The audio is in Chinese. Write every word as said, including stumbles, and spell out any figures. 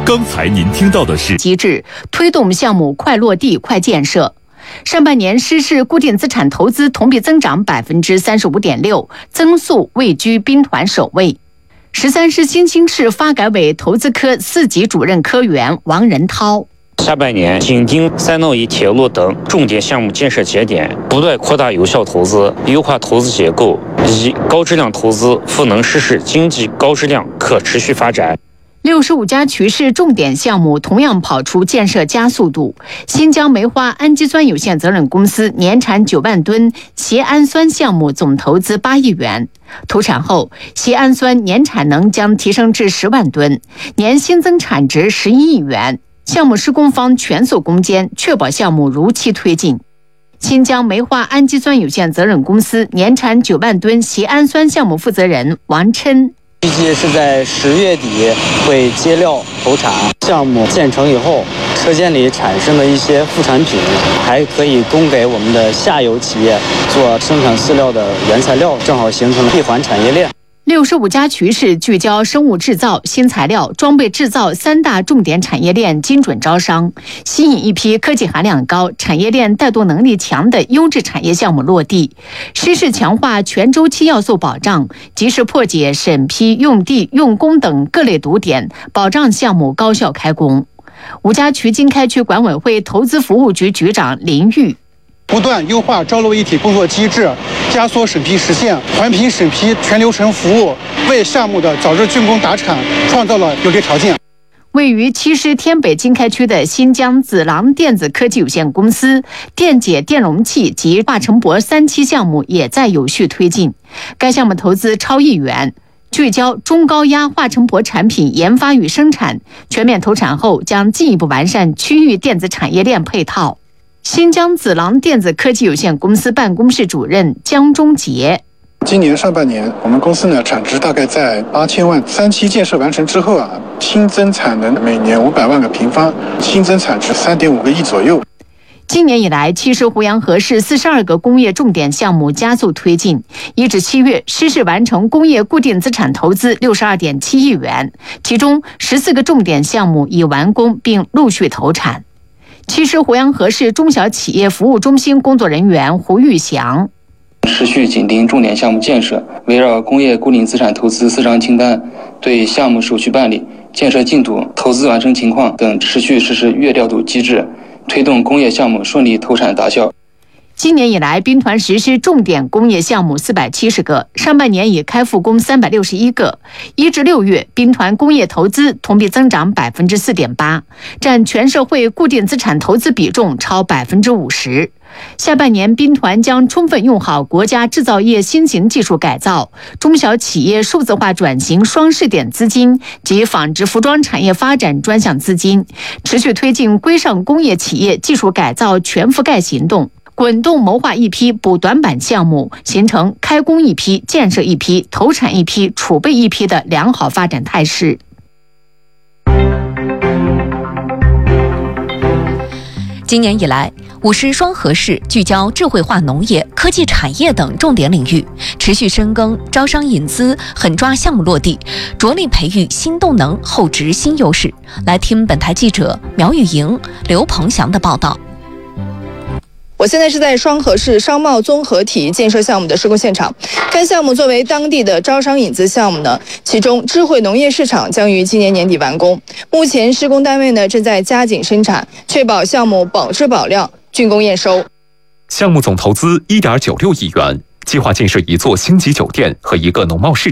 刚才您听到的是机制，推动项目快落地、快建设。上半年失事固定资产投资同比增长百分之三十五点六，增速位居兵团首位。十三师新兴市发改委投资科四级主任科员王仁涛。 下半年紧盯三闹一铁路等重点项目建设节点，不断扩大有效投资，优化投资结构，以高质量投资赋能市市经济高质量可持续发展。 六十五家渠市重点项目同样跑出建设加速度。新疆梅花氨基酸有限责任公司年产九万吨缬氨酸项目总投资八亿元，投产后缬氨酸年产能将提升至十万吨，年新增产值十一亿元。项目施工方全速攻坚，确保项目如期推进。新疆梅花氨基酸有限责任公司年产九万吨缬氨酸项目负责人王琛。 预计是在十月底会接料投产。项目建成以后，车间里产生的一些副产品还可以供给我们的下游企业做生产饲料的原材料，正好形成了闭环产业链。 六十五家渠市聚焦生物制造、新材料、装备制造三大重点产业链精准招商，吸引一批科技含量高、产业链带动能力强的优质产业项目落地。实施强化全周期要素保障，及时破解审批、用地、用工等各类堵点，保障项目高效开工。五家渠经开区管委会投资服务局局长林玉。 不断优化招录一体工作机制，加速审批实现环评审批全流程服务，为项目的早日竣工达产创造了有利条件。 位于七师天北经开区的新疆子郎电子科技有限公司电解电容器及化成铂三期项目也在有序推进，该项目投资超亿元，聚焦中高压化成铂产品研发与生产，全面投产后将进一步完善区域电子产业链配套。新疆子郎电子科技有限公司办公室主任江忠杰。 今年上半年，我们公司呢产值大概在八千万，三期建设完成之后啊，新增产能每年五百万个平方，新增产值三点五个亿左右。 今年以来，七师胡杨河市四十二个工业重点项目加速推进，一至七月，市市完成工业固定资产投资六十二点七亿元，其中十四个重点项目已完工并陆续投产。七师胡杨河市中小企业服务中心工作人员胡玉祥。 持续紧盯重点项目建设，围绕工业固定资产投资四张清单，对项目手续办理、建设进度、投资完成情况等持续实施月调度机制，推动工业项目顺利投产达销。 今年以来，兵团实施重点工业项目四百七十个，上半年已开复工三百六十一个。一至六月，兵团工业投资同比增长百分之四点八，占全社会固定资产投资比重超百分之五十。下半年，兵团将充分用好国家制造业新型技术改造、中小企业数字化转型双试点资金及纺织服装产业发展专项资金，持续推进规上工业企业技术改造全覆盖行动。滚动谋划一批补短板项目，形成开工一批、建设一批、投产一批、储备一批的良好发展态势。 今年以来，五师双河市聚焦智慧化农业、科技产业等重点领域，持续深耕招商引资，狠抓项目落地，着力培育新动能、厚植新优势。来听本台记者苗玉莹、刘鹏翔的报道。 我现在是在双河市商贸综合体建设项目的施工现场。该项目作为当地的招商引资项目呢，其中智慧农业市场将于今年年底完工。目前施工单位呢正在加紧生产，确保项目保质保量、竣工验收。 项目总投资 一点九六亿元，计划建设一座星级酒店和一个农贸市场。